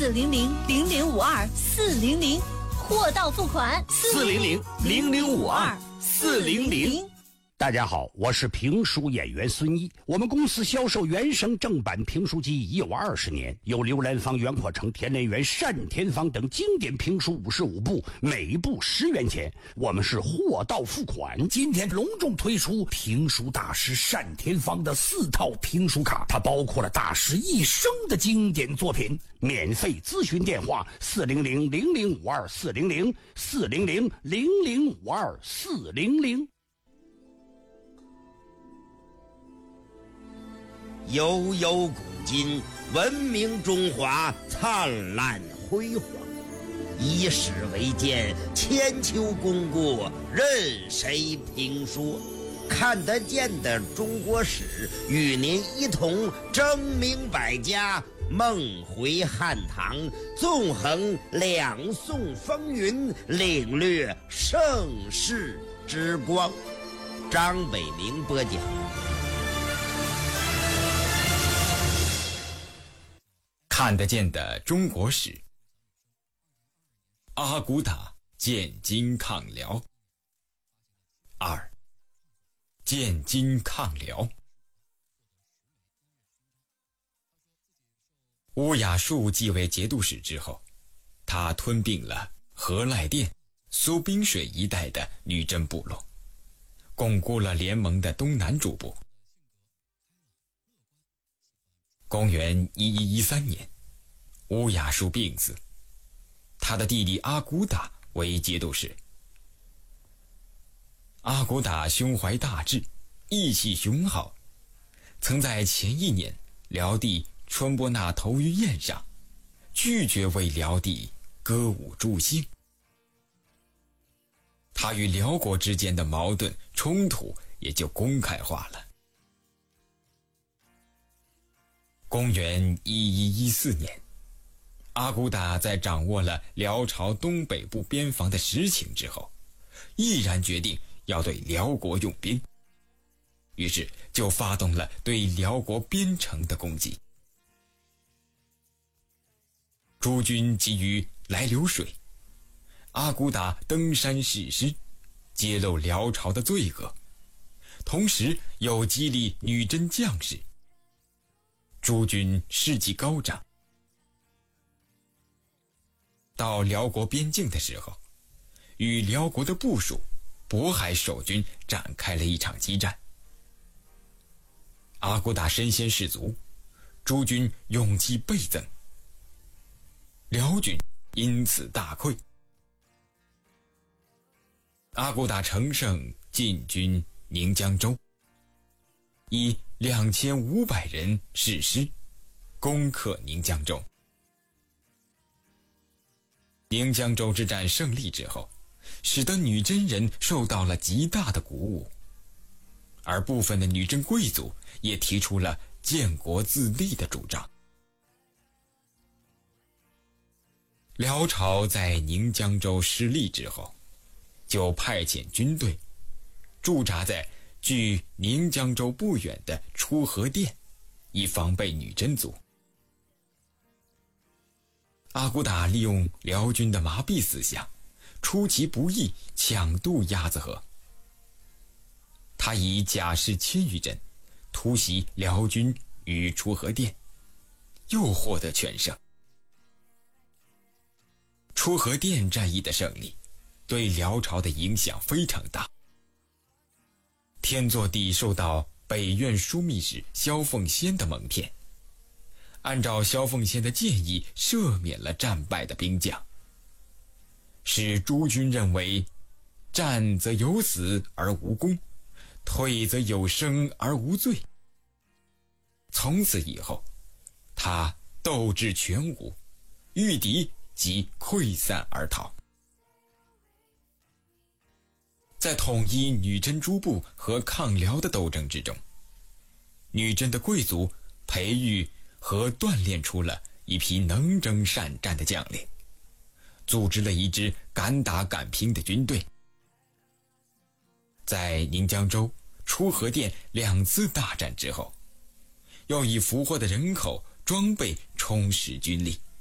400-0052-400，货到付款 400-0052-400。大家好，我是评书演员孙一。我们公司销售原声正版评书机已有20年，有刘兰芳、袁阔成、田连元、单田芳等经典评书55部，每部10元钱。我们是货到付款。 今天隆重推出评书大师单田芳的4套评书卡，它包括了大师一生的经典作品。 免费咨询电话400-0052-400，400-0052-400。 悠悠古今，文明中华灿烂辉煌。以史为鉴，千秋功过任谁评说？看得见的中国史，与您一同争明百家，梦回汉唐，纵横两宋风云，领略盛世之光。张北明播讲。 看得见的中国史，阿骨打建金抗辽。2. 建金抗辽。乌雅术继位节度使之后，他吞并了河赖店、苏滨水一带的女真部落，巩固了联盟的东南主部。公元1113年，乌雅术病死，他的弟弟阿骨打为节度使。阿骨打胸怀大志，意气雄豪，曾在前1年辽帝春波那头于宴上拒绝为辽帝歌舞助兴。他与辽国之间的矛盾冲突也就公开化了。公元1114年，阿骨打在掌握了辽朝东北部边防的实情之后，毅然决定要对辽国用兵，于是就发动了对辽国边城的攻击。诸军急于来流水，阿骨打登山誓师，揭露辽朝的罪恶，同时又激励女真将士。诸军士气高涨。到辽国边境的时候，与辽国的部属渤海守军展开了一场激战。阿骨打身先士卒，诸军勇气倍增，辽军因此大溃。阿骨打乘胜进军宁江州，以2500人誓师，攻克宁江州。宁江州之战胜利之后，使得女真人受到了极大的鼓舞，而部分的女真贵族也提出了建国自立的主张。辽朝在宁江州失利之后，就派遣军队驻扎在距宁江州不远的出河店，以防备女真族。阿骨打利用辽军的麻痹思想，出其不意抢渡鸭子河。他以甲士1000余人突袭辽军于出河店，又获得全胜。出河店战役的胜利对辽朝的影响非常大。天祚帝受到北院枢密使萧凤仙的蒙骗，按照萧凤仙的建议赦免了战败的兵将，使诸军认为战则有死而无功，退则有生而无罪。从此以后，他斗志全无，遇敌即溃散而逃。在统一女真诸部和抗辽的斗争之中，女真的贵族培育和锻炼出了一批能征善战的将领，组织了一支敢打敢拼的军队。在宁江州、出河店2次大战之后，又以俘获的人口、装备充实军力。